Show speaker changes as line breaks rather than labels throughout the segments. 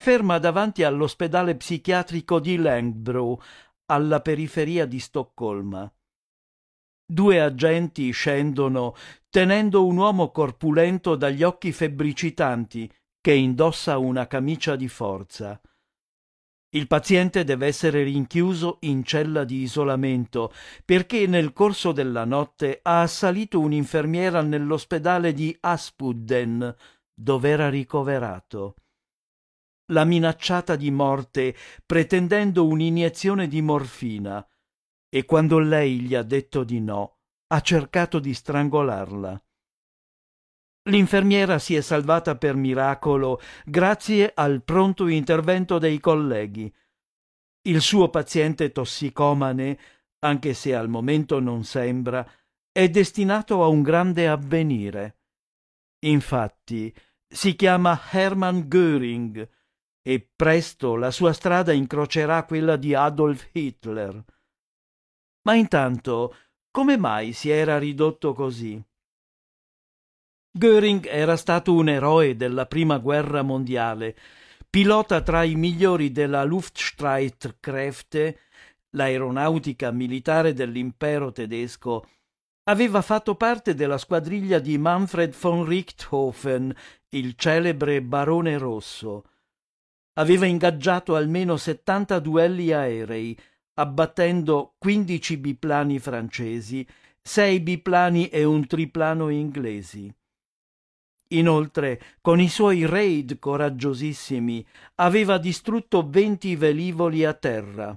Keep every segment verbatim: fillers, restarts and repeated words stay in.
ferma davanti all'ospedale psichiatrico di Längbro, alla periferia di Stoccolma. Due agenti scendono tenendo un uomo corpulento dagli occhi febbricitanti che indossa una camicia di forza. Il paziente deve essere rinchiuso in cella di isolamento perché nel corso della notte ha assalito un'infermiera nell'ospedale di Aspudden, dove era ricoverato. L'ha minacciata di morte pretendendo un'iniezione di morfina e quando lei gli ha detto di no, ha cercato di strangolarla. L'infermiera si è salvata per miracolo grazie al pronto intervento dei colleghi. Il suo paziente tossicomane, anche se al momento non sembra, è destinato a un grande avvenire. Infatti, si chiama Hermann Göring e presto la sua strada incrocerà quella di Adolf Hitler. Ma intanto, come mai si era ridotto così? Göring era stato un eroe della prima guerra mondiale, pilota tra i migliori della Luftstreitkräfte, l'aeronautica militare dell'impero tedesco. Aveva fatto parte della squadriglia di Manfred von Richthofen, il celebre Barone Rosso. Aveva ingaggiato almeno settanta duelli aerei, abbattendo quindici biplani francesi, sei biplani e un triplano inglesi. Inoltre, con i suoi raid coraggiosissimi, aveva distrutto venti velivoli a terra.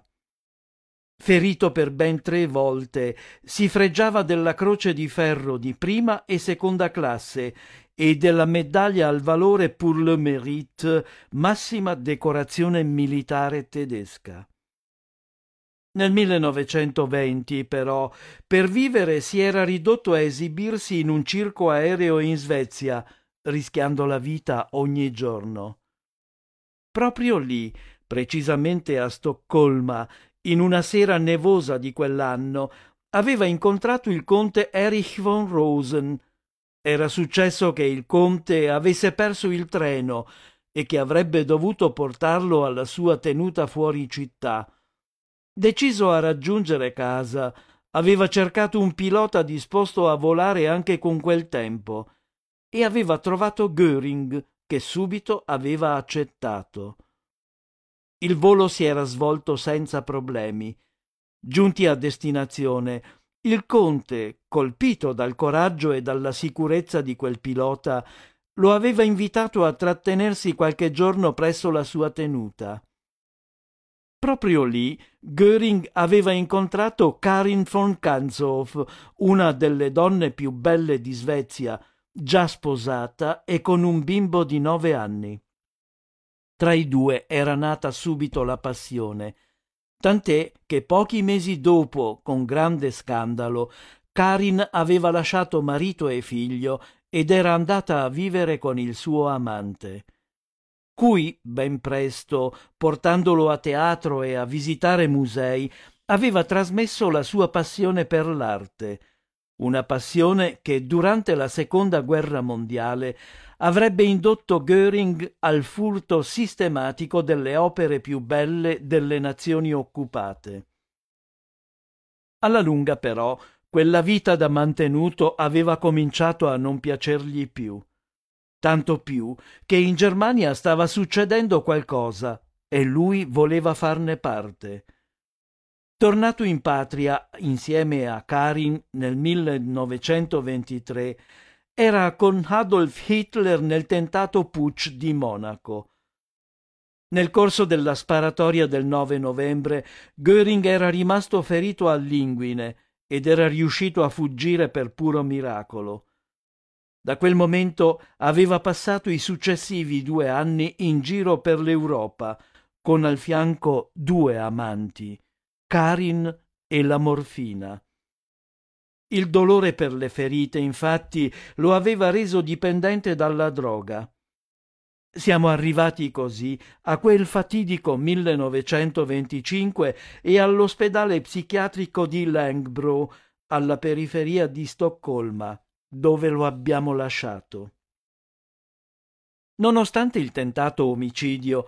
Ferito per ben tre volte, si fregiava della Croce di Ferro di prima e seconda classe e della Medaglia al valore pour le mérite, massima decorazione militare tedesca. Nel millenovecentoventi, però, per vivere si era ridotto a esibirsi in un circo aereo in Svezia, rischiando la vita ogni giorno. Proprio lì, precisamente a Stoccolma, in una sera nevosa di quell'anno, aveva incontrato il conte Erich von Rosen. Era successo che il conte avesse perso il treno e che avrebbe dovuto portarlo alla sua tenuta fuori città. Deciso a raggiungere casa, aveva cercato un pilota disposto a volare anche con quel tempo e aveva trovato Göring, che subito aveva accettato. Il volo si era svolto senza problemi. Giunti a destinazione, il conte, colpito dal coraggio e dalla sicurezza di quel pilota, lo aveva invitato a trattenersi qualche giorno presso la sua tenuta. Proprio lì Göring aveva incontrato Karin von Kantzow, una delle donne più belle di Svezia, già sposata e con un bimbo di nove anni. Tra i due era nata subito la passione, tant'è che pochi mesi dopo, con grande scandalo, Karin aveva lasciato marito e figlio ed era andata a vivere con il suo amante. Cui, ben presto, portandolo a teatro e a visitare musei, aveva trasmesso la sua passione per l'arte, una passione che durante la seconda guerra mondiale avrebbe indotto Göring al furto sistematico delle opere più belle delle nazioni occupate. Alla lunga, però, quella vita da mantenuto aveva cominciato a non piacergli più. Tanto più che in Germania stava succedendo qualcosa e lui voleva farne parte. Tornato in patria insieme a Karin nel millenovecentoventitré, era con Adolf Hitler nel tentato putsch di Monaco. Nel corso della sparatoria del nove novembre, Göring era rimasto ferito all'inguine ed era riuscito a fuggire per puro miracolo. Da quel momento aveva passato i successivi due anni in giro per l'Europa, con al fianco due amanti, Karin e la morfina. Il dolore per le ferite, infatti, lo aveva reso dipendente dalla droga. Siamo arrivati così a quel fatidico millenovecentoventicinque e all'ospedale psichiatrico di Längbro, alla periferia di Stoccolma, dove lo abbiamo lasciato. Nonostante il tentato omicidio,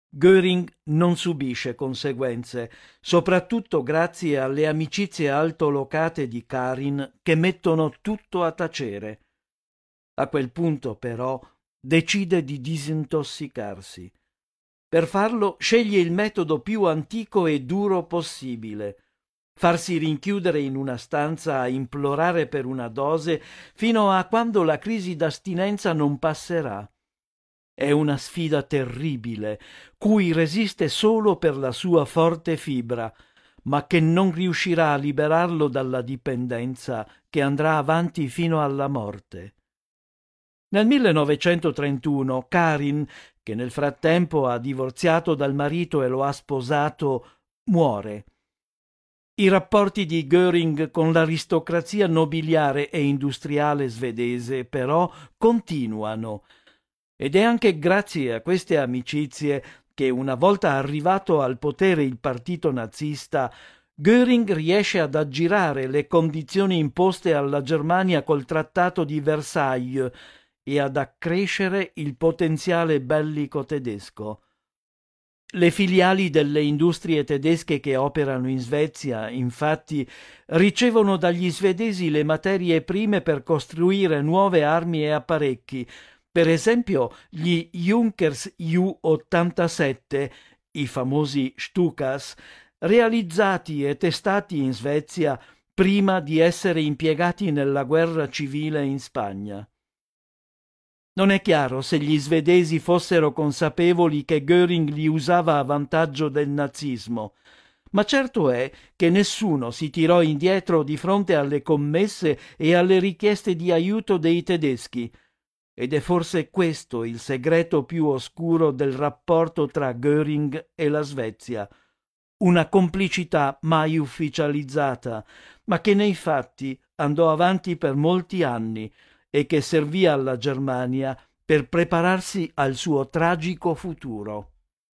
Göring non subisce conseguenze, soprattutto grazie alle amicizie altolocate di Karin che mettono tutto a tacere. A quel punto, però, decide di disintossicarsi. Per farlo sceglie il metodo più antico e duro possibile: farsi rinchiudere in una stanza a implorare per una dose fino a quando la crisi d'astinenza non passerà. È una sfida terribile, cui resiste solo per la sua forte fibra, ma che non riuscirà a liberarlo dalla dipendenza che andrà avanti fino alla morte. Nel millenovecentotrentuno Karin, che nel frattempo ha divorziato dal marito e lo ha sposato, muore. I rapporti di Göring con l'aristocrazia nobiliare e industriale svedese, però, continuano. Ed è anche grazie a queste amicizie che, una volta arrivato al potere il partito nazista, Göring riesce ad aggirare le condizioni imposte alla Germania col Trattato di Versailles e ad accrescere il potenziale bellico tedesco. Le filiali delle industrie tedesche che operano in Svezia, infatti, ricevono dagli svedesi le materie prime per costruire nuove armi e apparecchi. Per esempio gli Junkers Ju ottantasette, i famosi Stukas, realizzati e testati in Svezia prima di essere impiegati nella guerra civile in Spagna. Non è chiaro se gli svedesi fossero consapevoli che Göring li usava a vantaggio del nazismo, ma certo è che nessuno si tirò indietro di fronte alle commesse e alle richieste di aiuto dei tedeschi. Ed è forse questo il segreto più oscuro del rapporto tra Göring e la Svezia, una complicità mai ufficializzata, ma che nei fatti andò avanti per molti anni e che servì alla Germania per prepararsi al suo tragico futuro.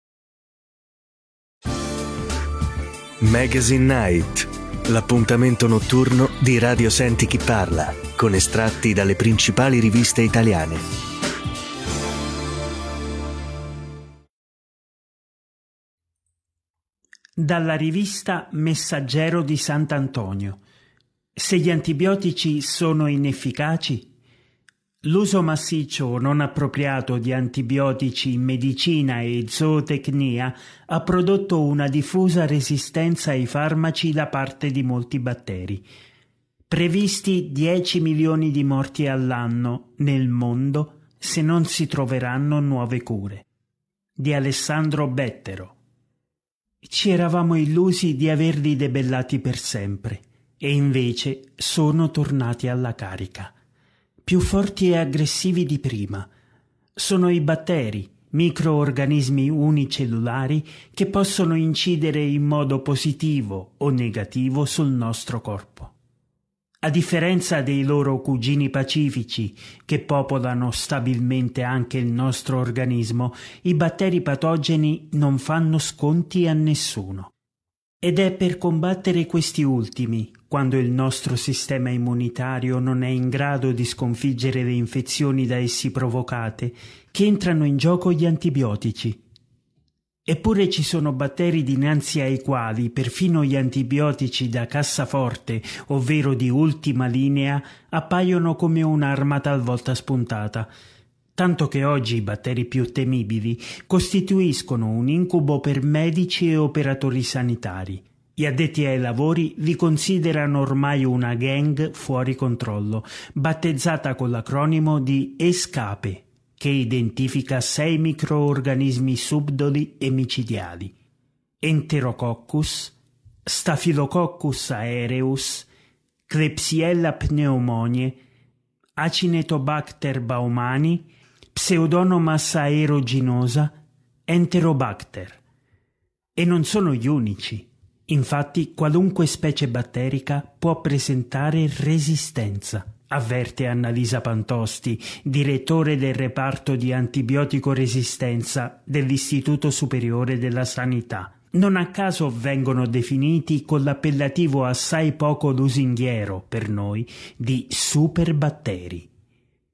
Magazine Night, l'appuntamento notturno di Radio Senti Chi Parla, con estratti dalle principali riviste italiane.
Dalla rivista Messaggero di Sant'Antonio. Se gli antibiotici sono inefficaci? L'uso massiccio o non appropriato di antibiotici in medicina e zootecnia ha prodotto una diffusa resistenza ai farmaci da parte di molti batteri. Previsti dieci milioni di morti all'anno nel mondo se non si troveranno nuove cure. Di Alessandro Bettero. Ci eravamo illusi di averli debellati per sempre, e invece sono tornati alla carica. Più forti e aggressivi di prima. Sono i batteri, microorganismi unicellulari che possono incidere in modo positivo o negativo sul nostro corpo. A differenza dei loro cugini pacifici, che popolano stabilmente anche il nostro organismo, i batteri patogeni non fanno sconti a nessuno. Ed è per combattere questi ultimi, quando il nostro sistema immunitario non è in grado di sconfiggere le infezioni da essi provocate, che entrano in gioco gli antibiotici. Eppure ci sono batteri dinanzi ai quali perfino gli antibiotici da cassaforte, ovvero di ultima linea, appaiono come un'arma talvolta spuntata. Tanto che oggi i batteri più temibili costituiscono un incubo per medici e operatori sanitari. Gli addetti ai lavori li considerano ormai una gang fuori controllo, battezzata con l'acronimo di ESCAPE, che identifica sei microorganismi subdoli e micidiali: Enterococcus, Staphylococcus aureus, Klebsiella pneumoniae, Acinetobacter baumani, Pseudomonas aeruginosa, Enterobacter. E non sono gli unici. Infatti, qualunque specie batterica può presentare resistenza, avverte Annalisa Pantosti, direttore del reparto di antibiotico resistenza dell'Istituto Superiore della Sanità. Non a caso vengono definiti con l'appellativo assai poco lusinghiero per noi di superbatteri.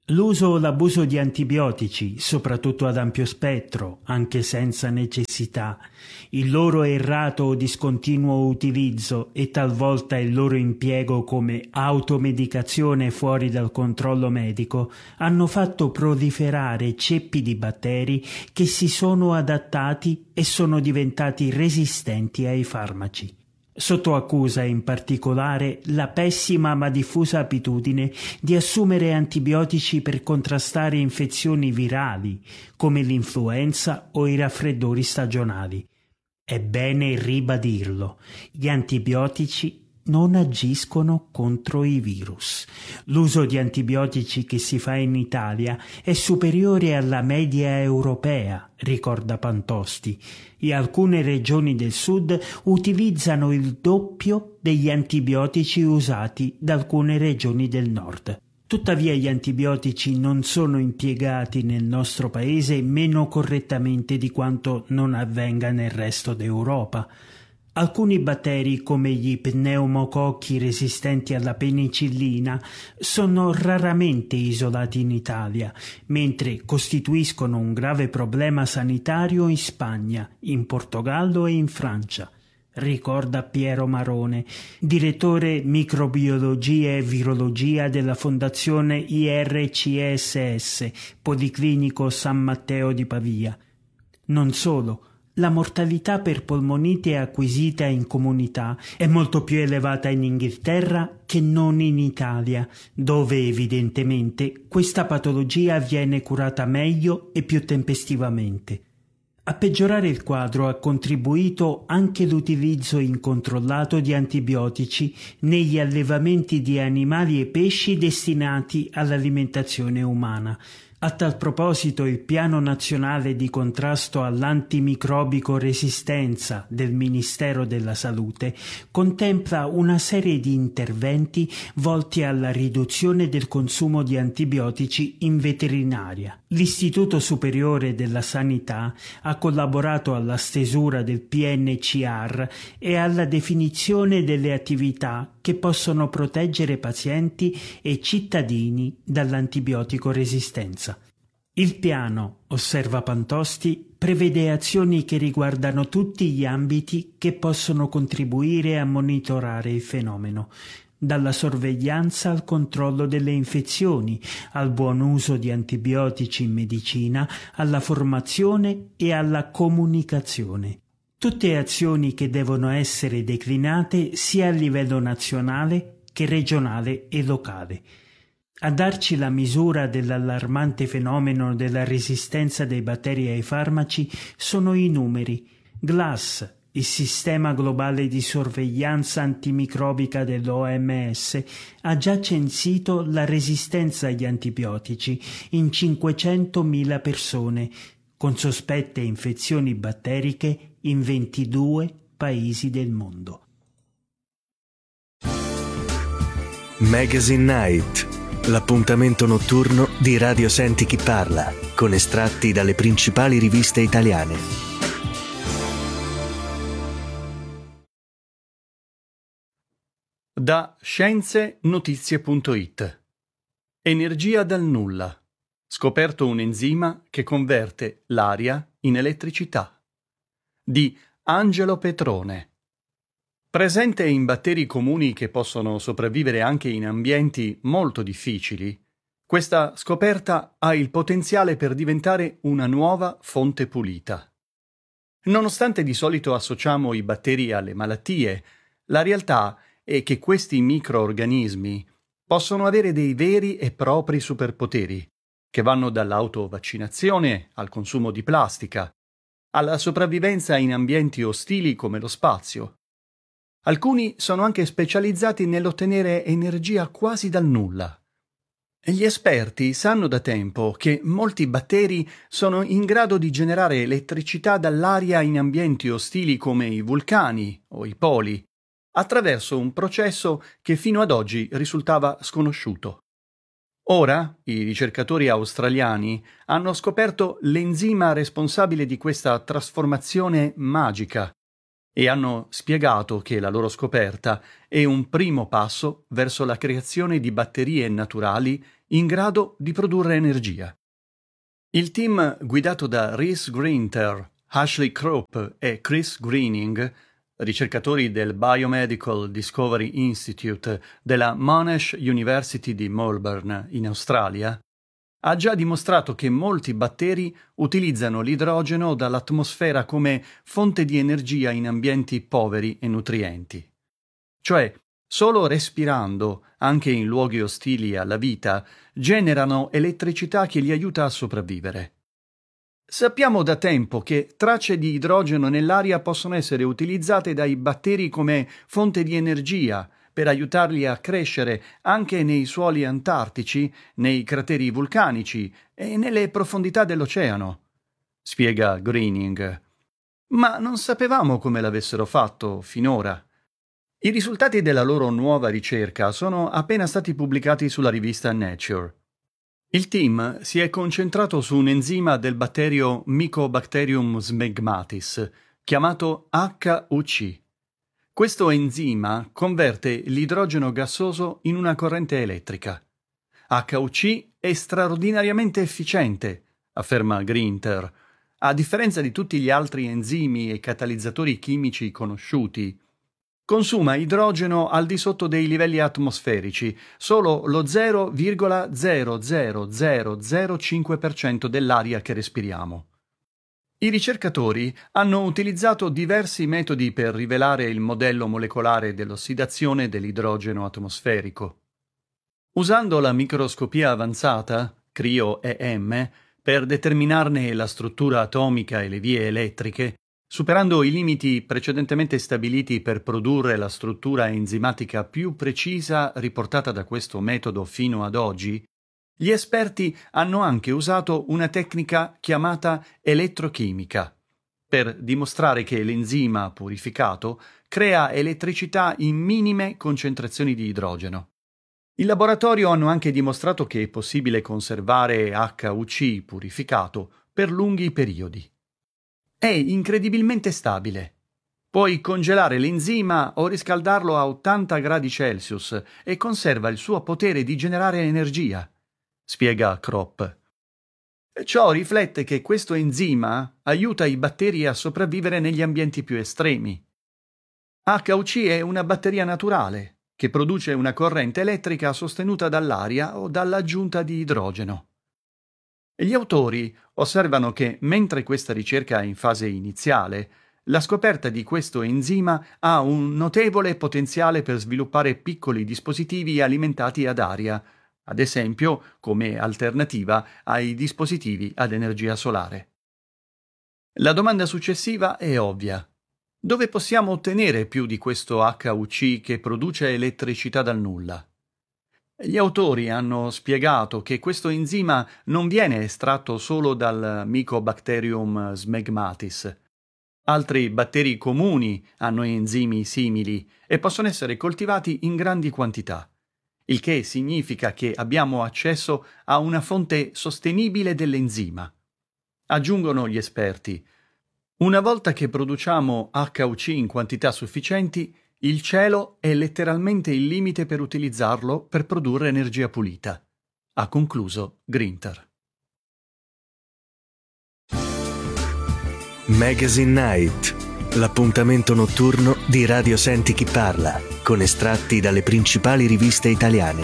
L'uso o l'abuso di antibiotici, soprattutto ad ampio spettro, anche senza necessità, il loro errato o discontinuo utilizzo e talvolta il loro impiego come automedicazione fuori dal controllo medico hanno fatto proliferare ceppi di batteri che si sono adattati e sono diventati resistenti ai farmaci. Sotto accusa in particolare la pessima ma diffusa abitudine di assumere antibiotici per contrastare infezioni virali come l'influenza o i raffreddori stagionali. È bene ribadirlo, gli antibiotici non agiscono contro i virus. L'uso di antibiotici che si fa in Italia è superiore alla media europea, ricorda Pantosti, e alcune regioni del sud utilizzano il doppio degli antibiotici usati da alcune regioni del nord. Tuttavia gli antibiotici non sono impiegati nel nostro paese meno correttamente di quanto non avvenga nel resto d'Europa. Alcuni batteri, come gli pneumococchi resistenti alla penicillina, sono raramente isolati in Italia, mentre costituiscono un grave problema sanitario in Spagna, in Portogallo e in Francia, ricorda Piero Marone, direttore microbiologia e virologia della Fondazione I R C S S, Policlinico San Matteo di Pavia. Non solo, la mortalità per polmonite acquisita in comunità è molto più elevata in Inghilterra che non in Italia, dove evidentemente questa patologia viene curata meglio e più tempestivamente. A peggiorare il quadro ha contribuito anche l'utilizzo incontrollato di antibiotici negli allevamenti di animali e pesci destinati all'alimentazione umana. A tal proposito il Piano Nazionale di Contrasto all'Antimicrobico Resistenza del Ministero della Salute contempla una serie di interventi volti alla riduzione del consumo di antibiotici in veterinaria. L'Istituto Superiore della Sanità ha collaborato alla stesura del P N C R e alla definizione delle attività che possono proteggere pazienti e cittadini dall'antibiotico resistenza. Il piano, osserva Pantosti, prevede azioni che riguardano tutti gli ambiti che possono contribuire a monitorare il fenomeno, dalla sorveglianza al controllo delle infezioni, al buon uso di antibiotici in medicina, alla formazione e alla comunicazione. Tutte azioni che devono essere declinate sia a livello nazionale che regionale e locale. A darci la misura dell'allarmante fenomeno della resistenza dei batteri ai farmaci sono i numeri. GLASS, il sistema globale di sorveglianza antimicrobica dell'O M S, ha già censito la resistenza agli antibiotici in cinquecentomila persone, con sospette infezioni batteriche in ventidue paesi del mondo.
Magazine Night, l'appuntamento notturno di Radio Senti Chi Parla, con estratti dalle principali riviste italiane.
Da scienze notizie punto it. Energia dal nulla. Scoperto un enzima che converte l'aria in elettricità. Di Angelo Petrone. Presente in batteri comuni che possono sopravvivere anche in ambienti molto difficili, questa scoperta ha il potenziale per diventare una nuova fonte pulita. Nonostante di solito associamo i batteri alle malattie, la realtà è che questi microorganismi possono avere dei veri e propri superpoteri, che vanno dall'autovaccinazione al consumo di plastica, alla sopravvivenza in ambienti ostili come lo spazio. Alcuni sono anche specializzati nell'ottenere energia quasi dal nulla. Gli esperti sanno da tempo che molti batteri sono in grado di generare elettricità dall'aria in ambienti ostili come i vulcani o i poli, attraverso un processo che fino ad oggi risultava sconosciuto. Ora, i ricercatori australiani hanno scoperto l'enzima responsabile di questa trasformazione magica e hanno spiegato che la loro scoperta è un primo passo verso la creazione di batterie naturali in grado di produrre energia. Il team guidato da Rhys Grinter, Ashley Kropp e Chris Greening, ricercatori del Biomedical Discovery Institute della Monash University di Melbourne, in Australia, ha già dimostrato che molti batteri utilizzano l'idrogeno dall'atmosfera come fonte di energia in ambienti poveri e nutrienti. Cioè, solo respirando, anche in luoghi ostili alla vita, generano elettricità che li aiuta a sopravvivere. Sappiamo da tempo che tracce di idrogeno nell'aria possono essere utilizzate dai batteri come fonte di energia per aiutarli a crescere anche nei suoli antartici, nei crateri vulcanici e nelle profondità dell'oceano, spiega Greening. Ma non sapevamo come l'avessero fatto finora. I risultati della loro nuova ricerca sono appena stati pubblicati sulla rivista Nature. Il team si è concentrato su un enzima del batterio Mycobacterium smegmatis, chiamato H U C. Questo enzima converte l'idrogeno gassoso in una corrente elettrica. H U C è straordinariamente efficiente, afferma Grinter. A differenza di tutti gli altri enzimi e catalizzatori chimici conosciuti, consuma idrogeno al di sotto dei livelli atmosferici, solo lo zero virgola zero zero zero zero cinque per cento dell'aria che respiriamo. I ricercatori hanno utilizzato diversi metodi per rivelare il modello molecolare dell'ossidazione dell'idrogeno atmosferico. Usando la microscopia avanzata, Cryo-E M, per determinarne la struttura atomica e le vie elettriche, superando i limiti precedentemente stabiliti per produrre la struttura enzimatica più precisa riportata da questo metodo fino ad oggi, gli esperti hanno anche usato una tecnica chiamata elettrochimica per dimostrare che l'enzima purificato crea elettricità in minime concentrazioni di idrogeno. In laboratorio hanno anche dimostrato che è possibile conservare H U C purificato per lunghi periodi. È incredibilmente stabile. Puoi congelare l'enzima o riscaldarlo a ottanta gradi Celsius e conserva il suo potere di generare energia, spiega Kropp. Ciò riflette che questo enzima aiuta i batteri a sopravvivere negli ambienti più estremi. H U C è una batteria naturale che produce una corrente elettrica sostenuta dall'aria o dall'aggiunta di idrogeno. Gli autori osservano che, mentre questa ricerca è in fase iniziale, la scoperta di questo enzima ha un notevole potenziale per sviluppare piccoli dispositivi alimentati ad aria, ad esempio come alternativa ai dispositivi ad energia solare. La domanda successiva è ovvia. Dove possiamo ottenere più di questo H U C che produce elettricità dal nulla? Gli autori hanno spiegato che questo enzima non viene estratto solo dal Mycobacterium smegmatis. Altri batteri comuni hanno enzimi simili e possono essere coltivati in grandi quantità, il che significa che abbiamo accesso a una fonte sostenibile dell'enzima. Aggiungono gli esperti: una volta che produciamo H U C in quantità sufficienti, il cielo è letteralmente il limite per utilizzarlo per produrre energia pulita, ha concluso Grinter.
Magazine Night, l'appuntamento notturno di Radio Senti Chi Parla, con estratti dalle principali riviste italiane.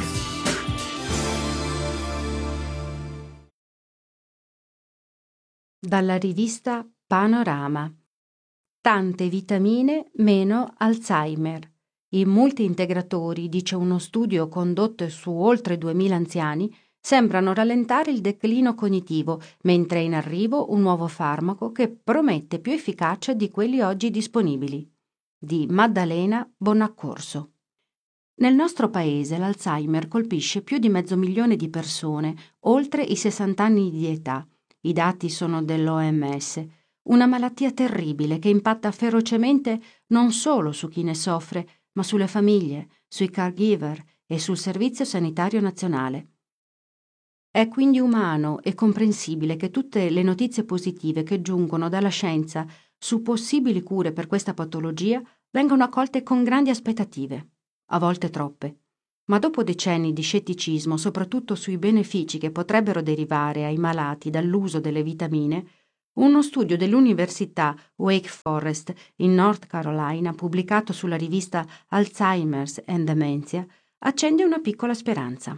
Dalla rivista Panorama. Tante vitamine meno Alzheimer. I multiintegratori, dice uno studio condotto su oltre duemila anziani, sembrano rallentare il declino cognitivo, mentre è in arrivo un nuovo farmaco che promette più efficacia di quelli oggi disponibili. Di Maddalena Bonaccorso. Nel nostro paese l'Alzheimer colpisce più di mezzo milione di persone, oltre i sessanta anni di età. I dati sono dell'O M S. Una malattia terribile che impatta ferocemente non solo su chi ne soffre, ma sulle famiglie, sui caregiver e sul Servizio Sanitario Nazionale. È quindi umano e comprensibile che tutte le notizie positive che giungono dalla scienza su possibili cure per questa patologia vengano accolte con grandi aspettative, a volte troppe. Ma dopo decenni di scetticismo, soprattutto sui benefici che potrebbero derivare ai malati dall'uso delle vitamine, uno studio dell'Università Wake Forest in North Carolina, pubblicato sulla rivista Alzheimer's and Dementia, accende una piccola speranza.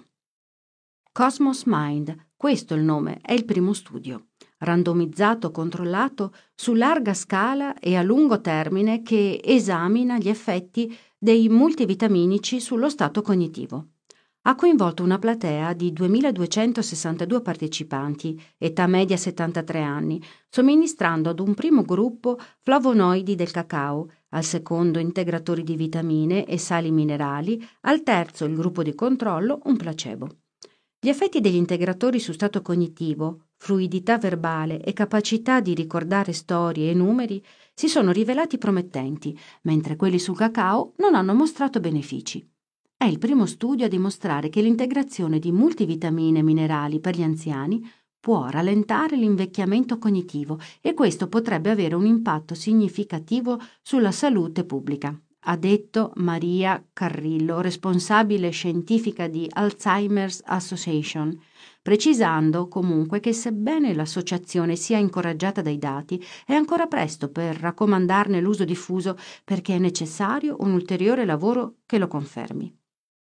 Cosmos Mind, questo è il nome, è il primo studio, randomizzato, controllato su larga scala e a lungo termine, che esamina gli effetti dei multivitaminici sullo stato cognitivo. Ha coinvolto una platea di duemiladuecentosessantadue partecipanti, età media settantatré anni, somministrando ad un primo gruppo flavonoidi del cacao, al secondo integratori di vitamine e sali minerali, al terzo, il gruppo di controllo, un placebo. Gli effetti degli integratori su stato cognitivo, fluidità verbale e capacità di ricordare storie e numeri si sono rivelati promettenti, mentre quelli sul cacao non hanno mostrato benefici. È il primo studio a dimostrare che l'integrazione di multivitamine e minerali per gli anziani può rallentare l'invecchiamento cognitivo e questo potrebbe avere un impatto significativo sulla salute pubblica, ha detto Maria Carrillo, responsabile scientifica di Alzheimer's Association, precisando comunque che sebbene l'associazione sia incoraggiata dai dati, è ancora presto per raccomandarne l'uso diffuso perché è necessario un ulteriore lavoro che lo confermi.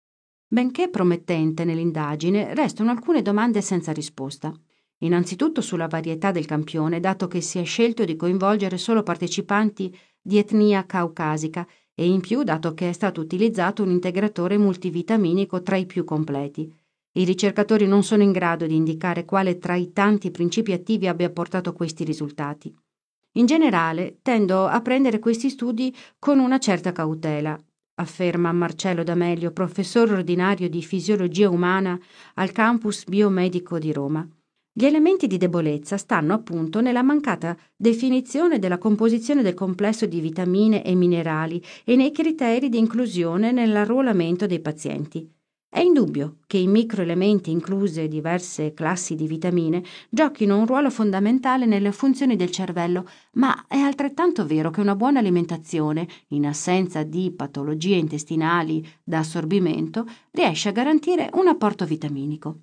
Benché promettente nell'indagine, restano alcune domande senza risposta. Innanzitutto sulla varietà del campione, dato che si è scelto di coinvolgere solo partecipanti di etnia caucasica e in più dato che è stato utilizzato un integratore multivitaminico tra i più completi. I ricercatori non sono in grado di indicare quale tra i tanti principi attivi abbia portato questi risultati. In generale, tendo a prendere questi studi con una certa cautela, afferma Marcello D'Amelio, professore ordinario di fisiologia umana al campus biomedico di Roma. Gli elementi di debolezza stanno appunto nella mancata definizione della composizione del complesso di vitamine e minerali e nei criteri di inclusione nell'arruolamento dei pazienti. È indubbio che i microelementi, incluse diverse classi di vitamine, giochino un ruolo fondamentale nelle funzioni del cervello, ma è altrettanto vero che una buona alimentazione, in assenza di patologie intestinali da assorbimento, riesce a garantire un apporto vitaminico.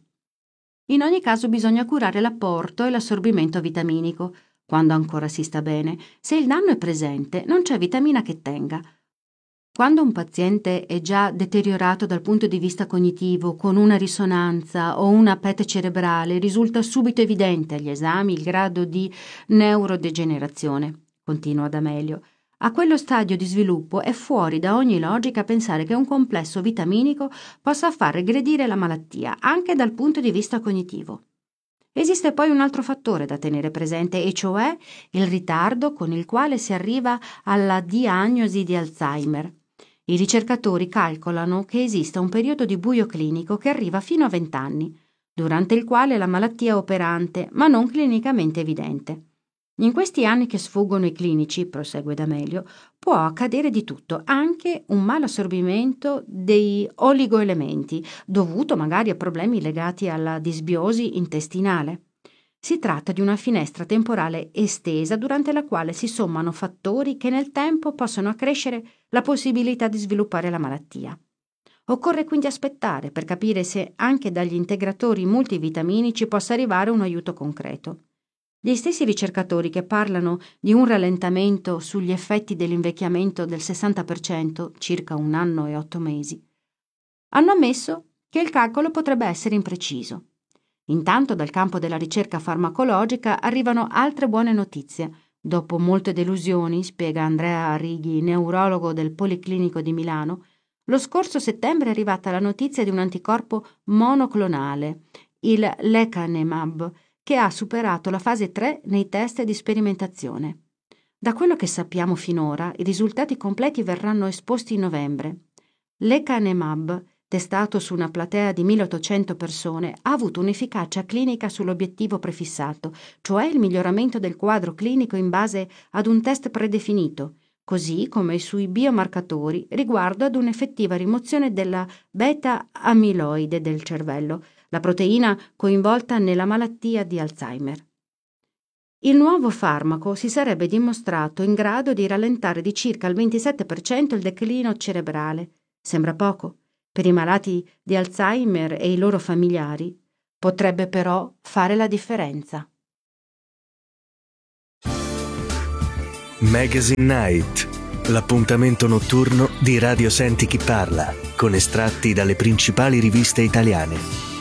In ogni caso bisogna curare l'apporto e l'assorbimento vitaminico, quando ancora si sta bene. Se il danno è presente, non c'è vitamina che tenga. Quando un paziente è già deteriorato dal punto di vista cognitivo, con una risonanza o una P E T cerebrale, risulta subito evidente agli esami il grado di neurodegenerazione, continua D'Amelio. A quello stadio di sviluppo è fuori da ogni logica pensare che un complesso vitaminico possa far regredire la malattia, anche dal punto di vista cognitivo. Esiste poi un altro fattore da tenere presente, e cioè il ritardo con il quale si arriva alla diagnosi di Alzheimer. I ricercatori calcolano che esista un periodo di buio clinico che arriva fino a venti anni, durante il quale la malattia è operante, ma non clinicamente evidente. In questi anni che sfuggono i clinici, prosegue D'Amelio, può accadere di tutto, anche un malassorbimento dei oligoelementi, dovuto magari a problemi legati alla disbiosi intestinale. Si tratta di una finestra temporale estesa durante la quale si sommano fattori che nel tempo possono accrescere la possibilità di sviluppare la malattia. Occorre quindi aspettare per capire se anche dagli integratori multivitaminici possa arrivare un aiuto concreto. Gli stessi ricercatori che parlano di un rallentamento sugli effetti dell'invecchiamento del sessanta per cento, circa un anno e otto mesi, hanno ammesso che il calcolo potrebbe essere impreciso. Intanto dal campo della ricerca farmacologica arrivano altre buone notizie. Dopo molte delusioni, spiega Andrea Arrighi, neurologo del Policlinico di Milano, lo scorso settembre è arrivata la notizia di un anticorpo monoclonale, il lecanemab, che ha superato la fase tre nei test di sperimentazione. Da quello che sappiamo finora, i risultati completi verranno esposti in novembre. Lecanemab, testato su una platea di milleottocento persone, ha avuto un'efficacia clinica sull'obiettivo prefissato, cioè il miglioramento del quadro clinico in base ad un test predefinito, così come sui biomarcatori riguardo ad un'effettiva rimozione della beta-amiloide del cervello, la proteina coinvolta nella malattia di Alzheimer. Il nuovo farmaco si sarebbe dimostrato in grado di rallentare di circa il ventisette per cento il declino cerebrale. Sembra poco? Per i malati di Alzheimer e i loro familiari potrebbe però fare la differenza.
Magazine Night, l'appuntamento notturno di Radio Senti Chi Parla, con estratti dalle principali riviste italiane.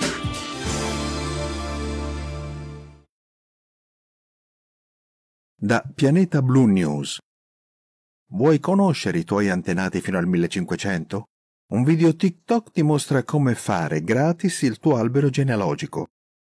Da Pianeta Blu News. Vuoi conoscere i tuoi antenati fino al millecinquecento? Un video TikTok ti mostra come fare gratis il tuo albero genealogico.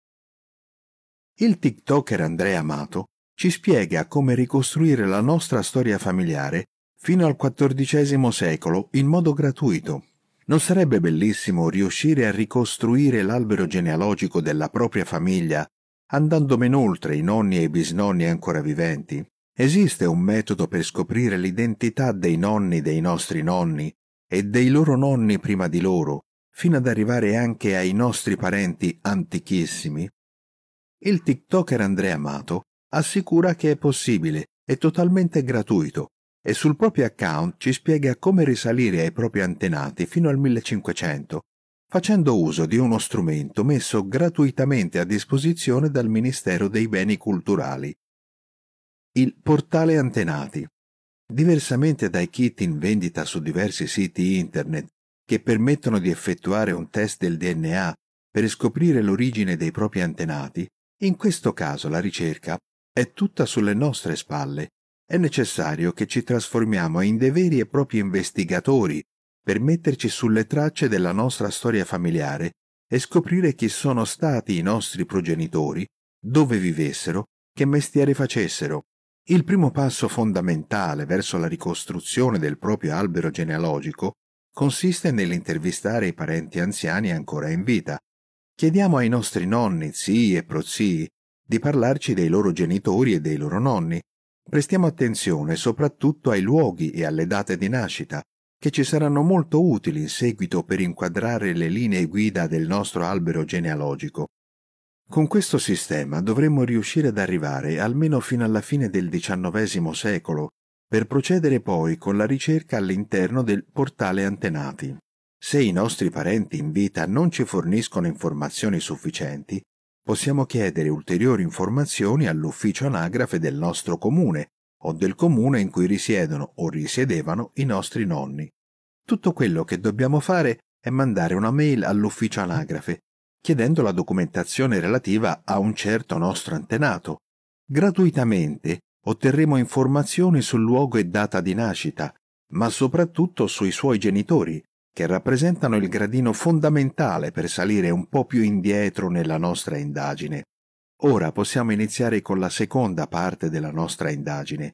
Il TikToker Andrea Amato ci spiega come ricostruire la nostra storia familiare fino al quattordicesimo secolo in modo gratuito. Non sarebbe bellissimo riuscire a ricostruire l'albero genealogico della propria famiglia andando ben oltre i nonni e i bisnonni ancora viventi? Esiste un metodo per scoprire l'identità dei nonni dei nostri nonni e dei loro nonni prima di loro, fino ad arrivare anche ai nostri parenti antichissimi? Il TikToker Andrea Amato assicura che è possibile, è totalmente gratuito e sul proprio account ci spiega come risalire ai propri antenati fino al millecinquecento, facendo uso di uno strumento messo gratuitamente a disposizione dal Ministero dei Beni Culturali. Il portale antenati. Diversamente dai kit in vendita su diversi siti internet che permettono di effettuare un test del D N A per scoprire l'origine dei propri antenati, in questo caso la ricerca è tutta sulle nostre spalle. È necessario che ci trasformiamo in dei veri e propri investigatori per metterci sulle tracce della nostra storia familiare e scoprire chi sono stati i nostri progenitori, dove vivessero, che mestiere facessero. Il primo passo fondamentale verso la ricostruzione del proprio albero genealogico consiste nell'intervistare i parenti anziani ancora in vita. Chiediamo ai nostri nonni, zii e prozii di parlarci dei loro genitori e dei loro nonni. Prestiamo attenzione soprattutto ai luoghi e alle date di nascita, che ci saranno molto utili in seguito per inquadrare le linee guida del nostro albero genealogico. Con questo sistema dovremmo riuscire ad arrivare almeno fino alla fine del diciannovesimo secolo, per procedere poi con la ricerca all'interno del portale antenati. Se i nostri parenti in vita non ci forniscono informazioni sufficienti, possiamo chiedere ulteriori informazioni all'ufficio anagrafe del nostro comune o del comune in cui risiedono o risiedevano i nostri nonni. Tutto quello che dobbiamo fare è mandare una mail all'ufficio anagrafe chiedendo la documentazione relativa a un certo nostro antenato. Gratuitamente otterremo informazioni sul luogo e data di nascita, ma soprattutto sui suoi genitori, che rappresentano il gradino fondamentale per salire un po' più indietro nella nostra indagine. Ora possiamo iniziare con la seconda parte della nostra indagine.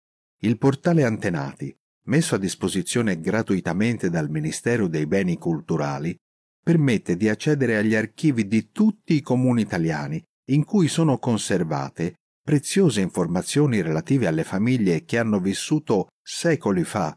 Il portale Antenati, messo a disposizione gratuitamente dal Ministero dei Beni Culturali, permette di accedere agli archivi di tutti i comuni italiani in cui sono conservate preziose informazioni relative alle famiglie che hanno vissuto secoli fa.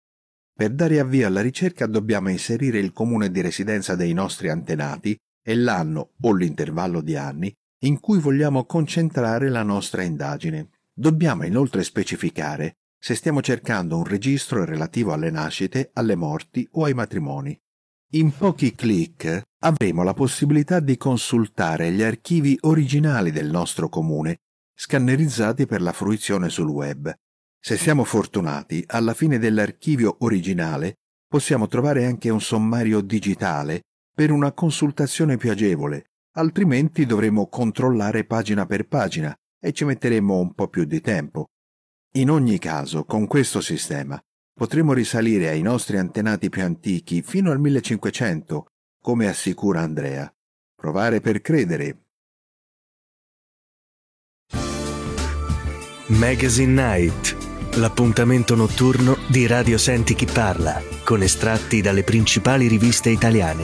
Per dare avvio alla ricerca dobbiamo inserire il comune di residenza dei nostri antenati e l'anno o l'intervallo di anni in cui vogliamo concentrare la nostra indagine. Dobbiamo inoltre specificare se stiamo cercando un registro relativo alle nascite, alle morti o ai matrimoni. In pochi clic avremo la possibilità di consultare gli archivi originali del nostro comune, scannerizzati per la fruizione sul web. Se siamo fortunati, alla fine dell'archivio originale possiamo trovare anche un sommario digitale per una consultazione più agevole, altrimenti dovremo controllare pagina per pagina e ci metteremo un po' più di tempo. In ogni caso, con questo sistema potremo risalire ai nostri antenati più antichi fino al millecinquecento, come assicura Andrea. Provare per credere.
Magazine Night, l'appuntamento notturno di Radio Senti Chi Parla, con estratti dalle principali riviste italiane.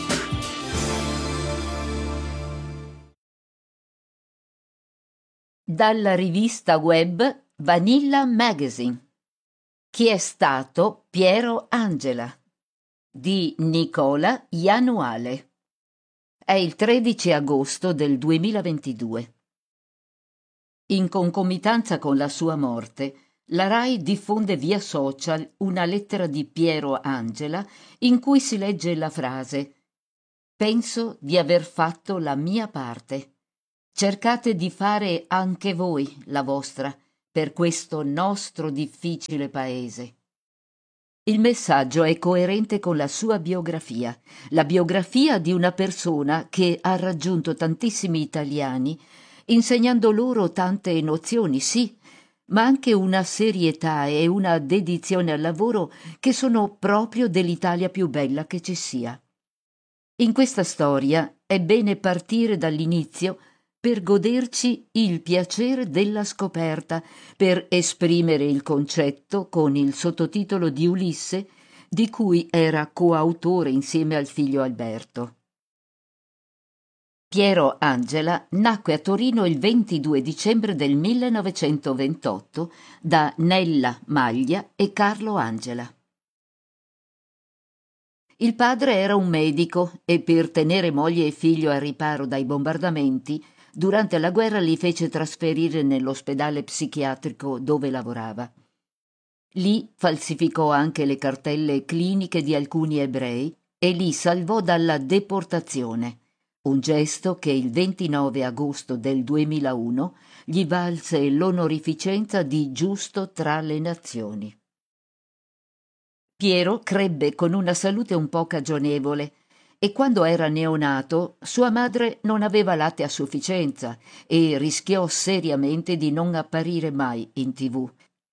Dalla rivista web Vanilla Magazine. Chi è stato Piero Angela? Di Nicola Ianuale. È il tredici agosto del duemilaventidue. In concomitanza con la sua morte, La Rai diffonde via social una lettera di Piero Angela in cui si legge la frase: «Penso di aver fatto la mia parte. Cercate di fare anche voi la vostra per questo nostro difficile paese». Il messaggio è coerente con la sua biografia, la biografia di una persona che ha raggiunto tantissimi italiani, insegnando loro tante nozioni, sì, ma anche una serietà e una dedizione al lavoro che sono proprio dell'Italia più bella che ci sia. In questa storia è bene partire dall'inizio per goderci il piacere della scoperta, per esprimere il concetto con il sottotitolo di Ulisse, di cui era coautore insieme al figlio Alberto. Piero Angela nacque a Torino il ventidue dicembre del millenovecentoventotto da Nella Maglia e Carlo Angela. Il padre era un medico e per tenere moglie e figlio al riparo dai bombardamenti, durante la guerra li fece trasferire nell'ospedale psichiatrico dove lavorava. Lì falsificò anche le cartelle cliniche di alcuni ebrei e li salvò dalla deportazione, un gesto che il ventinove agosto del duemilauno gli valse l'onorificenza di giusto tra le nazioni. Piero crebbe con una salute un po' cagionevole e quando era neonato sua madre non aveva latte a sufficienza e rischiò seriamente di non apparire mai in tivù.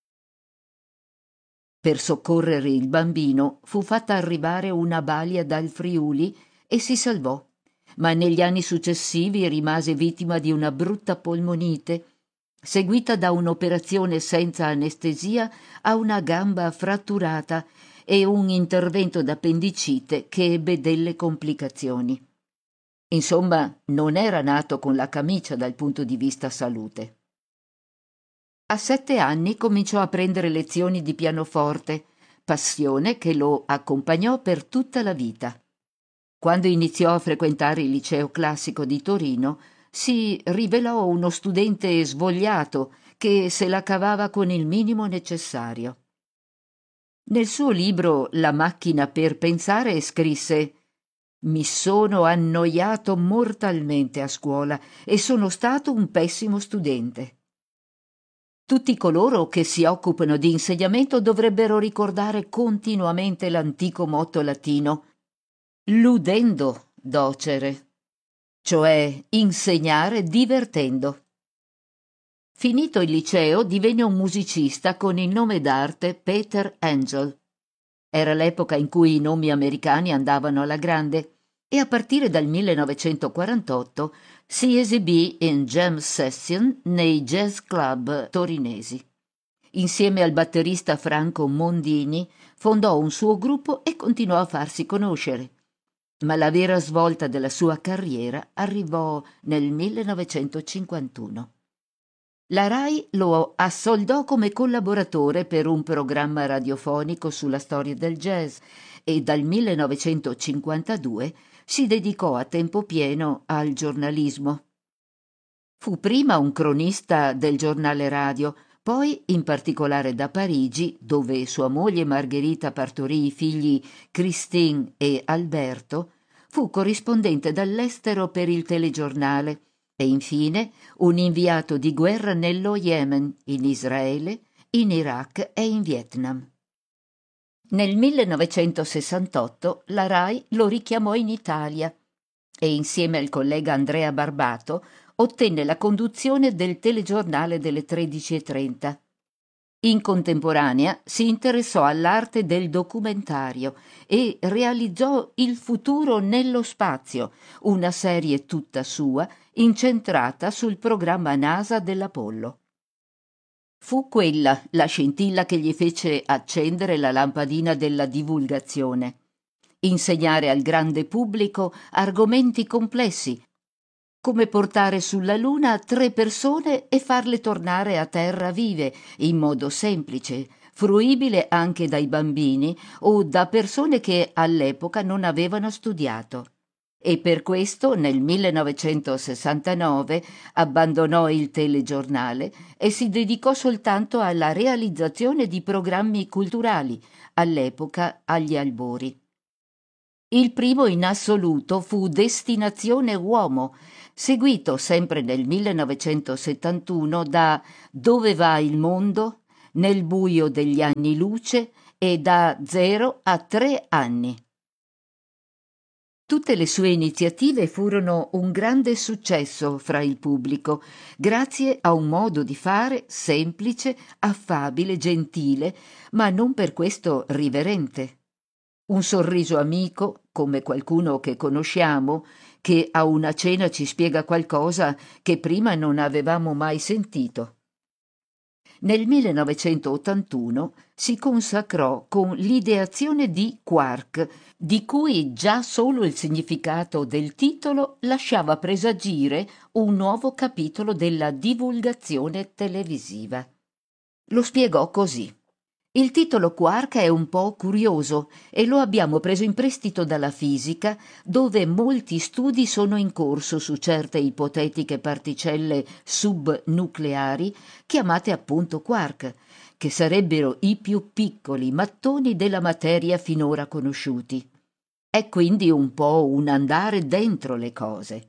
Per soccorrere il bambino fu fatta arrivare una balia dal Friuli e si salvò, ma negli anni successivi rimase vittima di una brutta polmonite, seguita da un'operazione senza anestesia a una gamba fratturata e un intervento d'appendicite che ebbe delle complicazioni. Insomma, non era nato con la camicia dal punto di vista salute. A sette anni cominciò a prendere lezioni di pianoforte, passione che lo accompagnò per tutta la vita. Quando iniziò a frequentare il liceo classico di Torino, si rivelò uno studente svogliato che se la cavava con il minimo necessario. Nel suo libro La macchina per pensare scrisse: «Mi sono annoiato mortalmente a scuola e sono stato un pessimo studente». Tutti coloro che si occupano di insegnamento dovrebbero ricordare continuamente l'antico motto latino «ludendo docere», cioè insegnare divertendo. Finito il liceo divenne un musicista con il nome d'arte Peter Angel. Era l'epoca in cui i nomi americani andavano alla grande e a partire dal millenovecentoquarantotto si esibì in jam session nei jazz club torinesi. Insieme al batterista Franco Mondini fondò un suo gruppo e continuò a farsi conoscere. Ma la vera svolta della sua carriera arrivò nel millenovecentocinquantuno. La Rai lo assoldò come collaboratore per un programma radiofonico sulla storia del jazz e dal millenovecentocinquantadue si dedicò a tempo pieno al giornalismo. Fu prima un cronista del giornale radio, poi, in particolare da Parigi, dove sua moglie Margherita partorì i figli Christine e Alberto, fu corrispondente dall'estero per il telegiornale e infine un inviato di guerra nello Yemen, in Israele, in Iraq e in Vietnam. Nel millenovecentosessantotto la Rai lo richiamò in Italia e insieme al collega Andrea Barbato ottenne la conduzione del telegiornale delle tredici e trenta. In contemporanea si interessò all'arte del documentario e realizzò Il futuro nello spazio, una serie tutta sua incentrata sul programma NASA dell'Apollo. Fu quella la scintilla che gli fece accendere la lampadina della divulgazione. Insegnare al grande pubblico argomenti complessi, come portare sulla Luna tre persone e farle tornare a terra vive, in modo semplice, fruibile anche dai bambini o da persone che all'epoca non avevano studiato. e per questo nel millenovecentosessantanove abbandonò il telegiornale e si dedicò soltanto alla realizzazione di programmi culturali, all'epoca agli albori. Il primo in assoluto fu Destinazione Uomo, seguito sempre nel millenovecentosettantuno da Dove va il mondo?, Nel buio degli anni luce e Da zero a tre anni. Tutte le sue iniziative furono un grande successo fra il pubblico, grazie a un modo di fare semplice, affabile, gentile, ma non per questo riverente. Un sorriso amico, come qualcuno che conosciamo, che a una cena ci spiega qualcosa che prima non avevamo mai sentito. Nel millenovecentottantuno si consacrò con l'ideazione di Quark, di cui già solo il significato del titolo lasciava presagire un nuovo capitolo della divulgazione televisiva. Lo spiegò così. Il titolo Quark è un po' curioso e lo abbiamo preso in prestito dalla fisica, dove molti studi sono in corso su certe ipotetiche particelle subnucleari chiamate appunto quark, che sarebbero i più piccoli mattoni della materia finora conosciuti. È quindi un po' un andare dentro le cose.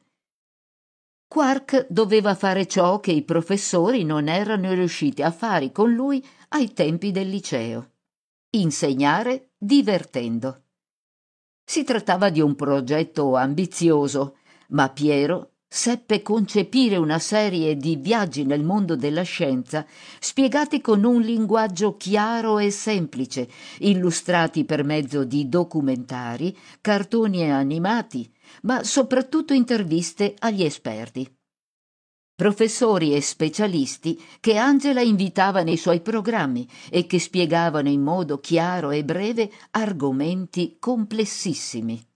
Quark doveva fare ciò che i professori non erano riusciti a fare con lui ai tempi del liceo: insegnare divertendo. Si trattava di un progetto ambizioso, ma Piero seppe concepire una serie di viaggi nel mondo della scienza spiegati con un linguaggio chiaro e semplice, illustrati per mezzo di documentari, cartoni animati, ma soprattutto interviste agli esperti. Professori e specialisti che Angela invitava nei suoi programmi e che spiegavano in modo chiaro e breve argomenti complessissimi.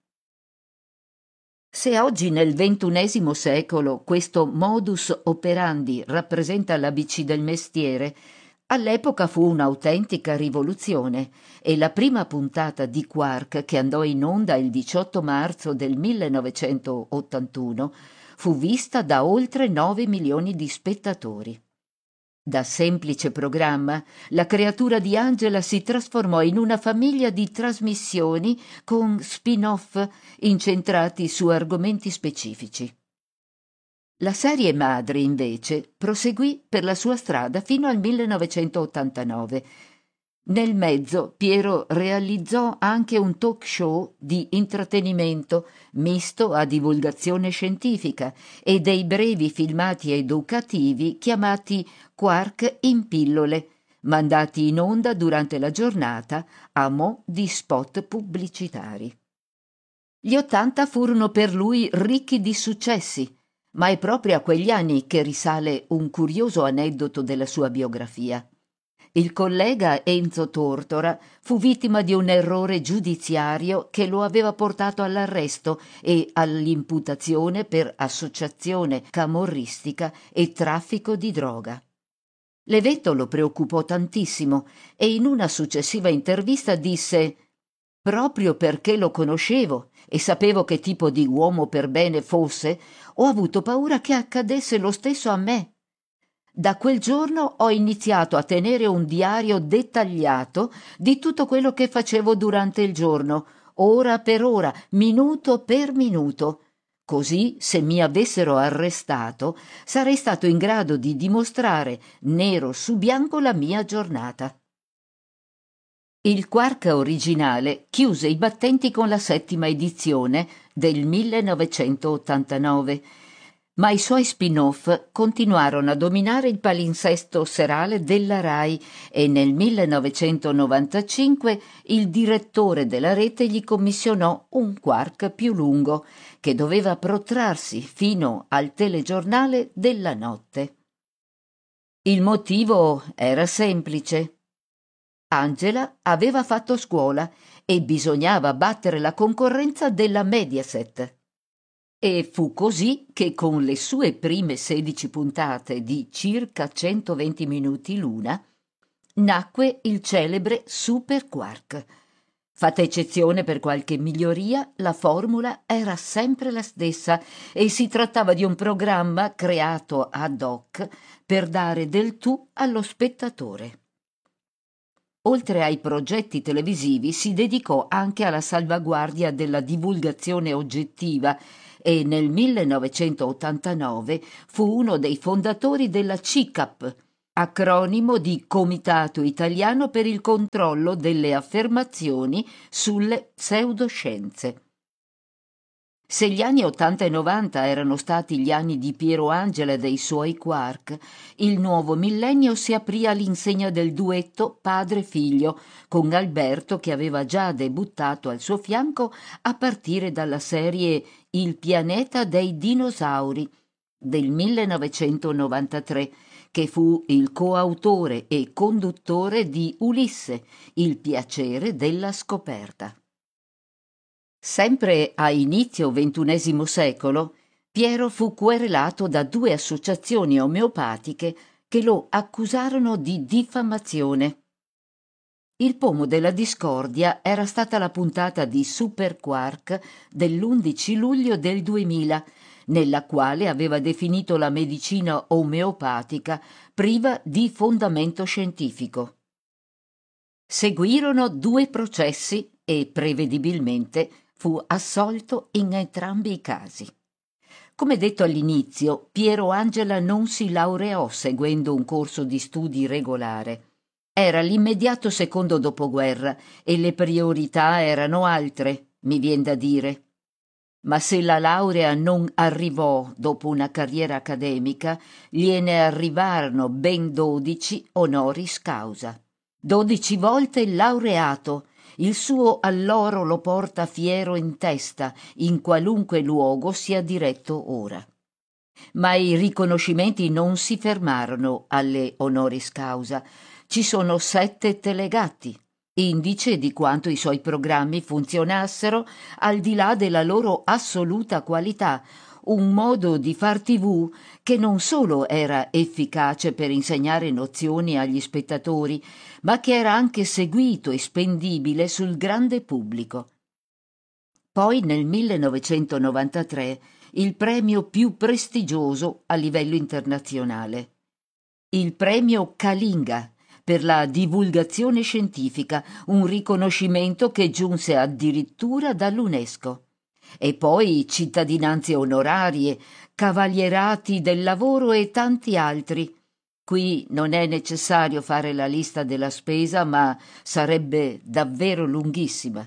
Se oggi nel ventunesimo secolo questo modus operandi rappresenta l'A B C del mestiere, all'epoca fu un'autentica rivoluzione e la prima puntata di Quark, che andò in onda il diciotto marzo del millenovecentottantuno, fu vista da oltre nove milioni di spettatori. Da semplice programma, la creatura di Angela si trasformò in una famiglia di trasmissioni con spin-off incentrati su argomenti specifici. La serie madre, invece, proseguì per la sua strada fino al millenovecentottantanove. Nel mezzo Piero realizzò anche un talk show di intrattenimento misto a divulgazione scientifica e dei brevi filmati educativi chiamati Quark in pillole, mandati in onda durante la giornata a mo' di spot pubblicitari. Gli Ottanta furono per lui ricchi di successi, ma è proprio a quegli anni che risale un curioso aneddoto della sua biografia. Il collega Enzo Tortora fu vittima di un errore giudiziario che lo aveva portato all'arresto e all'imputazione per associazione camorristica e traffico di droga. L'evento lo preoccupò tantissimo e in una successiva intervista disse: «Proprio perché lo conoscevo e sapevo che tipo di uomo per bene fosse, ho avuto paura che accadesse lo stesso a me. Da quel giorno ho iniziato a tenere un diario dettagliato di tutto quello che facevo durante il giorno, ora per ora, minuto per minuto. Così, se mi avessero arrestato, sarei stato in grado di dimostrare nero su bianco la mia giornata». Il Quark originale chiuse i battenti con la settima edizione del millenovecentottantanove, ma i suoi spin-off continuarono a dominare il palinsesto serale della Rai e nel millenovecentonovantacinque il direttore della rete gli commissionò un Quark più lungo, che doveva protrarsi fino al telegiornale della notte. Il motivo era semplice. Angela aveva fatto scuola e bisognava battere la concorrenza della Mediaset. E fu così che con le sue prime sedici puntate di circa centoventi minuti l'una nacque il celebre Super Quark. Fatta eccezione per qualche miglioria, la formula era sempre la stessa e si trattava di un programma creato ad hoc per dare del tu allo spettatore. Oltre ai progetti televisivi si dedicò anche alla salvaguardia della divulgazione oggettiva e nel millenovecentottantanove fu uno dei fondatori della C I C A P, acronimo di Comitato Italiano per il controllo delle affermazioni sulle pseudoscienze. Se gli anni ottanta e novanta erano stati gli anni di Piero Angela e dei suoi quark, il nuovo millennio si aprì all'insegna del duetto padre-figlio, con Alberto che aveva già debuttato al suo fianco a partire dalla serie Il pianeta dei dinosauri del millenovecentonovantatré, che fu il coautore e conduttore di Ulisse, il piacere della scoperta. Sempre a inizio ventunesimo secolo, Piero fu querelato da due associazioni omeopatiche che lo accusarono di diffamazione. Il pomo della discordia era stata la puntata di Super Quark dell'undici luglio del duemila, nella quale aveva definito la medicina omeopatica priva di fondamento scientifico. Seguirono due processi e prevedibilmente fu assolto in entrambi i casi. Come detto all'inizio, Piero Angela non si laureò seguendo un corso di studi regolare. Era l'immediato secondo dopoguerra e le priorità erano altre, mi vien da dire. Ma se la laurea non arrivò dopo una carriera accademica, gliene arrivarono ben dodici honoris causa. Dodici volte laureato, il suo alloro lo porta fiero in testa, in qualunque luogo sia diretto ora. Ma i riconoscimenti non si fermarono alle honoris causa. Ci sono sette delegati, indice di quanto i suoi programmi funzionassero al di là della loro assoluta qualità, un modo di far tivù che non solo era efficace per insegnare nozioni agli spettatori, ma che era anche seguito e spendibile sul grande pubblico. Poi nel millenovecentonovantatré il premio più prestigioso a livello internazionale, il premio Kalinga per la divulgazione scientifica, un riconoscimento che giunse addirittura dall'UNESCO. E poi cittadinanze onorarie, cavalierati del lavoro e tanti altri. Qui non è necessario fare la lista della spesa, ma sarebbe davvero lunghissima.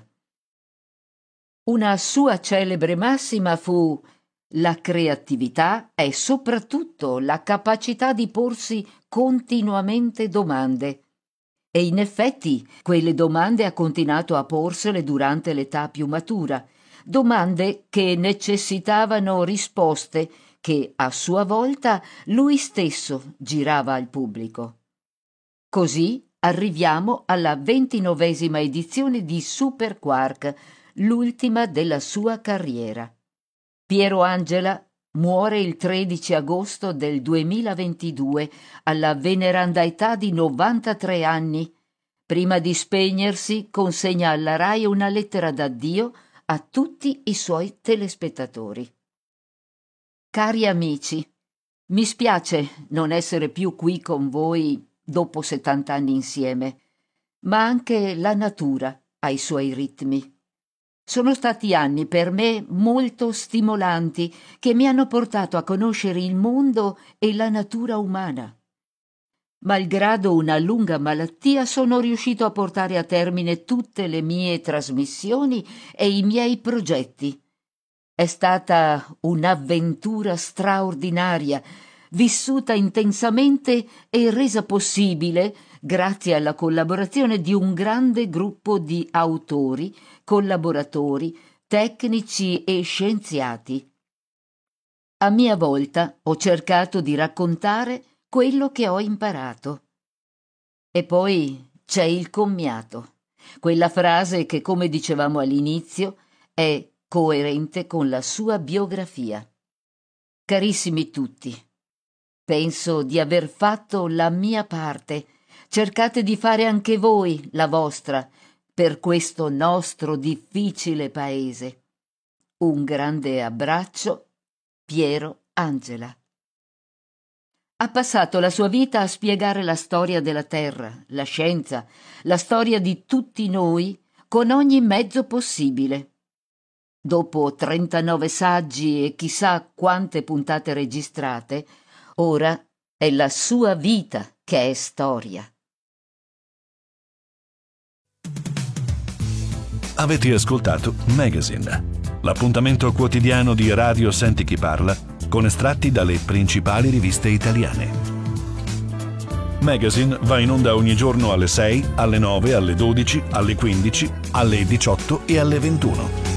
Una sua celebre massima fu: la creatività è soprattutto la capacità di porsi continuamente domande. E in effetti quelle domande ha continuato a porsele durante l'età più matura, domande che necessitavano risposte che a sua volta lui stesso girava al pubblico. Così arriviamo alla ventinovesima edizione di Super Quark, l'ultima della sua carriera. Piero Angela muore il tredici agosto del duemilaventidue alla veneranda età di novantatré anni. Prima di spegnersi consegna alla Rai una lettera d'addio a tutti i suoi telespettatori. Cari amici, mi spiace non essere più qui con voi dopo settanta anni insieme, ma anche la natura ha i suoi ritmi. Sono stati anni per me molto stimolanti che mi hanno portato a conoscere il mondo e la natura umana. Malgrado una lunga malattia sono riuscito a portare a termine tutte le mie trasmissioni e i miei progetti. È stata un'avventura straordinaria, vissuta intensamente e resa possibile grazie alla collaborazione di un grande gruppo di autori, collaboratori, tecnici e scienziati. A mia volta ho cercato di raccontare quello che ho imparato. E poi c'è il commiato, quella frase che, come dicevamo all'inizio, è coerente con la sua biografia. Carissimi tutti, penso di aver fatto la mia parte. Cercate di fare anche voi la vostra, per questo nostro difficile paese. Un grande abbraccio, Piero Angela. Ha passato la sua vita a spiegare la storia della Terra, la scienza, la storia di tutti noi, con ogni mezzo possibile. Dopo trentanove saggi e chissà quante puntate registrate, ora è la sua vita che è storia.
Avete ascoltato Magazine, l'appuntamento quotidiano di Radio Senti Chi Parla con estratti dalle principali riviste italiane. Magazine va in onda ogni giorno alle sei, alle nove, alle dodici, alle quindici, alle diciotto e alle ventuno.